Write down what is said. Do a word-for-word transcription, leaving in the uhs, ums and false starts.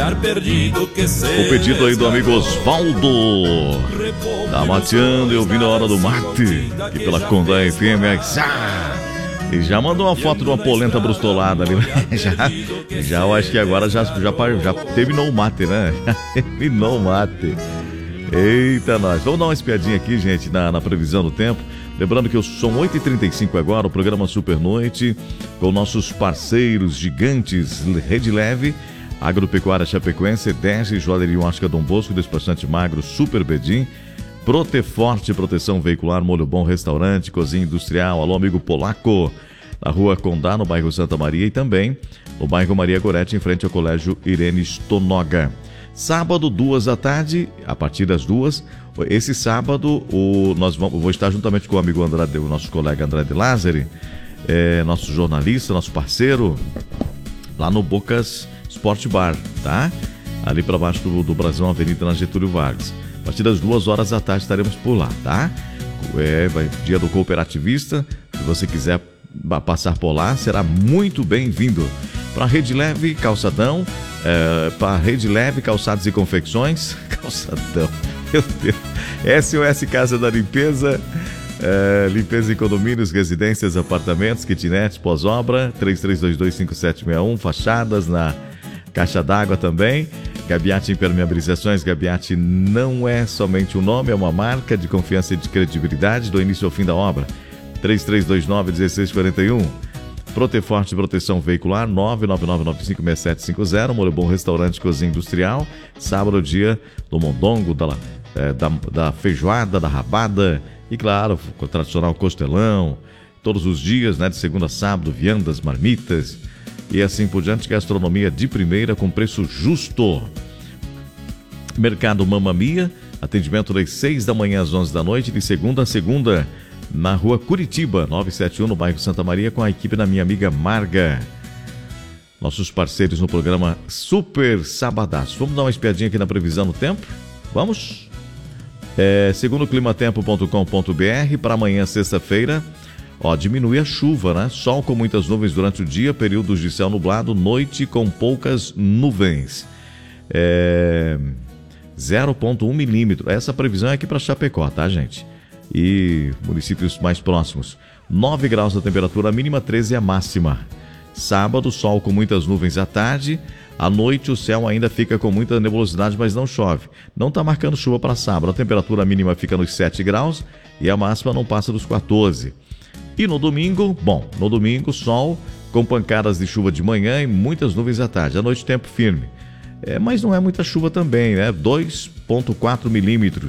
O pedido aí do amigo Osvaldo. Tá mateando e ouvindo a hora do mate. Aqui pela Condá F M. E já mandou uma foto de uma polenta brustolada ali. Já, já eu acho que agora já, já, já terminou o mate, né? Já terminou o mate. Eita, nós. Vamos dar uma espiadinha aqui, gente, na, na previsão do tempo. Lembrando que são oito e trinta e cinco agora, o programa Super Noite, com nossos parceiros gigantes Rede Leve, Agropecuária Chapecoense, Dege, Joalheria Ótica Dom Bosco, Despachante Magro, Super Bedim, Proteforte, Proteção Veicular, Molho Bom, Restaurante, Cozinha Industrial, alô amigo Polaco, na Rua Condá, no bairro Santa Maria, e também no bairro Maria Gorete, em frente ao Colégio Irene Stonoga. Sábado, duas da tarde, a partir das duas. Esse sábado, o, nós vamos, vou estar juntamente com o amigo Andrade, o nosso colega Andrade Lázari, é, nosso jornalista, nosso parceiro, lá no Bocas Sport Bar, tá? Ali para baixo do, do Brasil, Avenida na Getúlio Vargas. A partir das duas horas da tarde estaremos por lá, tá? É, vai, dia do cooperativista. Se você quiser passar por lá, será muito bem-vindo. Para Rede Leve Calçadão, é, para Rede Leve Calçados e Confecções, calçadão, meu Deus, S O S Casa da Limpeza, é, limpeza em condomínios, residências, apartamentos, kitnets, pós-obra, três três dois dois cinco sete seis um, fachadas na caixa d'água também. Gabiate Impermeabilizações. Gabiate não é somente um nome, é uma marca de confiança e de credibilidade do início ao fim da obra. três três dois nove, um seis quatro um. Proteforte Proteção Veicular, nove nove nove nove cinco seis sete cinco zero. Molho Bom Restaurante Cozinha Industrial. Sábado, dia do mondongo, da, é, da, da feijoada, da rabada e, claro, o tradicional costelão. Todos os dias, né, de segunda a sábado, viandas, marmitas e assim por diante. Gastronomia de primeira com preço justo. Mercado Mamma Mia, atendimento das seis da manhã às onze da noite, de segunda a segunda, na rua Curitiba, novecentos e setenta e um, no bairro Santa Maria, com a equipe da minha amiga Marga. Nossos parceiros no programa Super Sabadaço. Vamos dar uma espiadinha aqui na previsão do tempo? Vamos? É, segundo climatempo ponto com ponto br, para amanhã, sexta-feira, ó, diminui a chuva, né? Sol com muitas nuvens durante o dia, períodos de céu nublado, noite com poucas nuvens. É, zero vírgula um milímetro. Essa previsão é aqui para Chapecó, tá, gente? E municípios mais próximos. nove graus a temperatura mínima, treze a máxima. Sábado, sol com muitas nuvens à tarde. À noite o céu ainda fica com muita nebulosidade, mas não chove. Não está marcando chuva para sábado. A temperatura mínima fica nos sete graus e a máxima não passa dos quatorze. E no domingo, bom, no domingo sol com pancadas de chuva de manhã e muitas nuvens à tarde. À noite tempo firme. É, mas não é muita chuva também, né? dois vírgula quatro milímetros.